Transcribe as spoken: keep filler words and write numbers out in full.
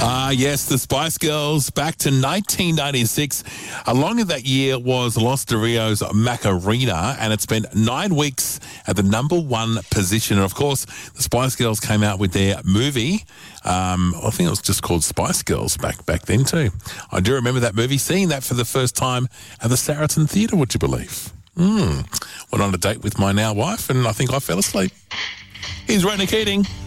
Ah, yes, the Spice Girls back to nineteen ninety-six. Along in that year was Los de Rio's Macarena, and it spent nine weeks at the number one position. And, of course, the Spice Girls came out with their movie. Um, I think it was just called Spice Girls back back then too. I do remember that movie, seeing that for the first time at the Saracen Theatre, would you believe? Mm. Went on a date with my now wife, and I think I fell asleep. Here's Rodney Keating.